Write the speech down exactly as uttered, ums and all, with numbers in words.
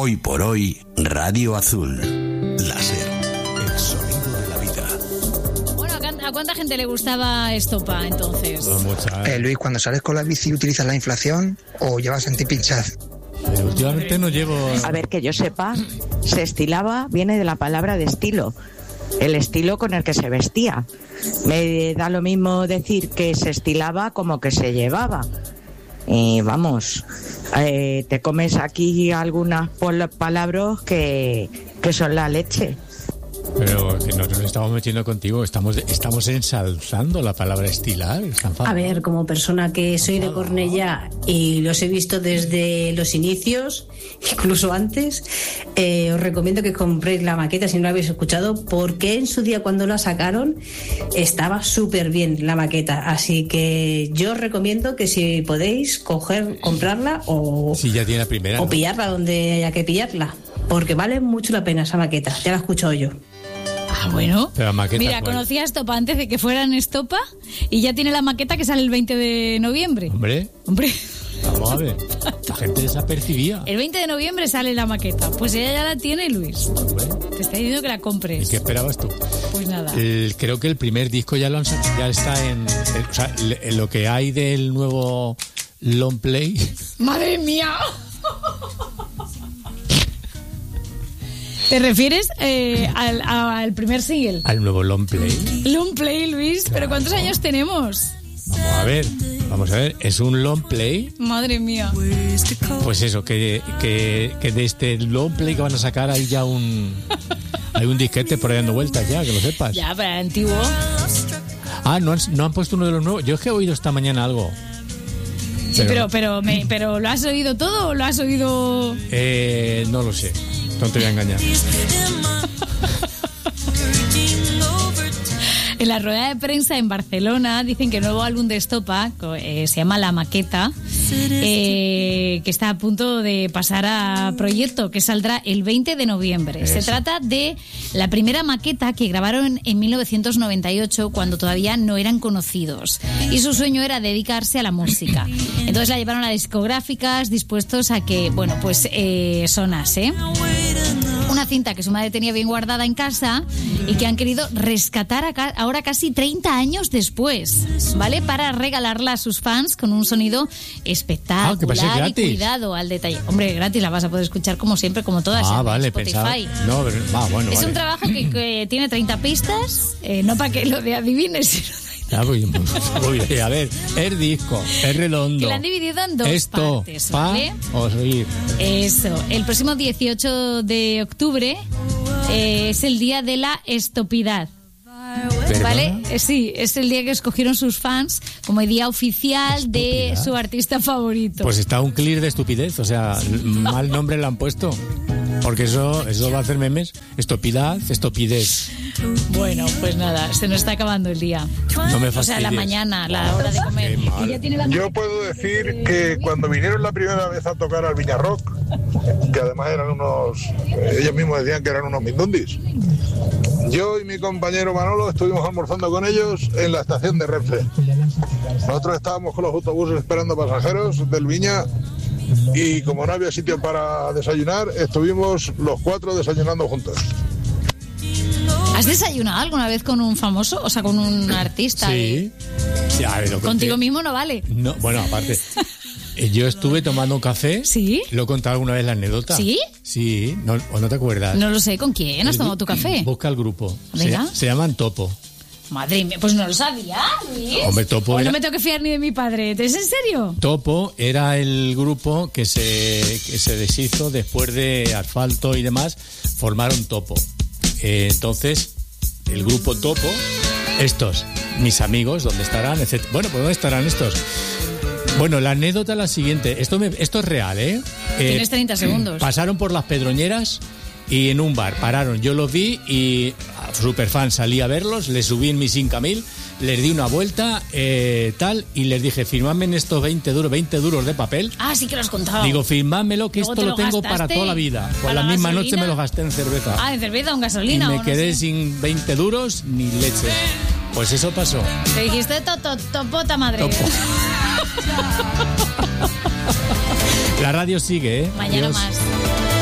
Hoy por hoy, Radio Azul. Láser, el sonido de la vida. Bueno, ¿a cuánta gente le gustaba Estopa entonces? Eh, Luis, cuando sales con la bici, ¿utilizas la inflación o llevas antipinchas? Pero últimamente no llevo... A ver, que yo sepa, se estilaba, viene de la palabra de estilo. El estilo con el que se vestía. Me da lo mismo decir que se estilaba como que se llevaba. Y vamos, eh, te comes aquí algunas palabras que, que son la leche. Pero si nosotros nos estamos metiendo contigo, estamos estamos ensalzando la palabra estilar. A ver, como persona que soy de Cornellá y los he visto desde los inicios, incluso antes, eh, os recomiendo que compréis la maqueta si no la habéis escuchado, porque en su día cuando la sacaron estaba súper bien la maqueta. Así que yo os recomiendo que si podéis coger, comprarla o, si ya tiene la primera, o ¿no? pillarla donde haya que pillarla, porque vale mucho la pena esa maqueta. Ya la he escuchado yo. Ah, bueno. Pero maqueta, mira, ¿cuál? conocía a Estopa antes de que fueran Estopa y ya tiene la maqueta que sale el veinte de noviembre. Hombre. Hombre. Vamos a ver. La gente desapercibía. El veinte de noviembre sale la maqueta. Pues ella ya la tiene, Luis. Hombre. Te está diciendo que la compres. ¿Y qué esperabas tú? Pues nada. El, creo que el primer disco ya lo han sacado, ya está en, en... O sea, en lo que hay del nuevo long play. ¡Madre mía! ¿Te refieres eh, al, al primer single? Al nuevo long play. Long play, Luis. Claro. ¿Pero cuántos años tenemos? Vamos a ver, vamos a ver. Es un long play. Madre mía. Pues eso, que, que, que de este long play que van a sacar hay ya un... Hay un disquete por ahí dando vueltas ya, que lo sepas. Ya, pero antiguo. Ah, ¿no han, no han puesto uno de los nuevos? Yo es que he oído esta mañana algo. Sí, pero, pero, me, pero ¿lo has oído todo o lo has oído...? Eh, no lo sé. No te voy a engañar. En la rueda de prensa en Barcelona dicen que el nuevo álbum de Estopa eh, se llama La Maqueta, eh, que está a punto de pasar a proyecto, que saldrá el veinte de noviembre. Eso. Se trata de la primera maqueta que grabaron en mil novecientos noventa y ocho, cuando todavía no eran conocidos. Y su sueño era dedicarse a la música. Entonces la llevaron a discográficas dispuestos a que, bueno, pues eh, sonase. Una cinta que su madre tenía bien guardada en casa y que han querido rescatar acá, ahora casi treinta años después, ¿vale? Para regalarla a sus fans con un sonido espectacular. Ah, que va a ser gratis. Y cuidado al detalle. Hombre, gratis la vas a poder escuchar como siempre, como todas. Ah, en vale, Spotify. pensaba. No, pero, ah, bueno, es vale. un trabajo que, que tiene treinta pistas, eh, no para que lo de adivines, sino Ah, muy bien, muy bien. A ver, el disco, es redondo. que la han dividido en dos Esto, partes, pa, ¿vale? oír. Eso. El próximo dieciocho de octubre eh, es el día de la estopidad. ¿Perdona? ¿Vale? Eh, sí, es el día que escogieron sus fans como el día oficial de ¿Estupidad? su artista favorito. Pues está un clear de estupidez, o sea, mal nombre le han puesto. Porque eso, eso va a hacer memes. Estopidad, estupidez. Bueno, pues nada, se nos está acabando el día. No me O sea, fastidies. la mañana, la hora de comer. Qué mal. Y ya tiene la... Yo puedo decir que cuando vinieron la primera vez a tocar al Viña Rock, que además eran unos, eh, ellos mismos decían que eran unos mindundis, yo y mi compañero Manolo estuvimos almorzando con ellos en la estación de Renfe. Nosotros estábamos con los autobuses esperando pasajeros del Viña y como no había sitio para desayunar, estuvimos los cuatro desayunando juntos. ¿Has desayunado alguna vez con un famoso? O sea, con un artista. Sí. Sí, a ver, lo Contigo conté. mismo no vale. No, bueno, aparte. eh, Yo estuve tomando un café. ¿Sí? ¿Lo he contado alguna vez la anécdota? ¿Sí? Sí, no, ¿o no te acuerdas? No lo sé, ¿con quién has El tomado gru- tu café? Busca el grupo. Venga. Se, se llaman Topo. Madre mía, pues no lo sabía, Luis. Hombre, Topo O era- no me tengo que fiar ni de mi padre. ¿Es en serio? Topo era el grupo que se, que se deshizo después de Asfalto y demás, formaron Topo. Eh, entonces, el grupo Topo, estos, mis amigos, ¿dónde estarán? Etcétera. Bueno, pues ¿dónde estarán estos? Bueno, la anécdota es la siguiente. Esto, me, esto es real, ¿eh? Eh, Tienes treinta segundos. Pasaron por las Pedroñeras y en un bar pararon. Yo los vi y super fan, salí a verlos, les subí en mi Inca mil, les di una vuelta, eh, tal, y les dije, firmadme en estos veinte duros, veinte duros de papel. Ah, sí que lo has contado. Digo, firmádmelo, que Luego esto te lo lo tengo gastaste para toda la vida. Pues para la la misma gasolina. noche me lo gasté en cerveza. Ah, en cerveza o en y gasolina. me o no quedé sé. sin veinte duros ni leche. Pues eso pasó. Te dijiste to, to, topota madre. Topo. La radio sigue, ¿eh? Mañana Adiós. más.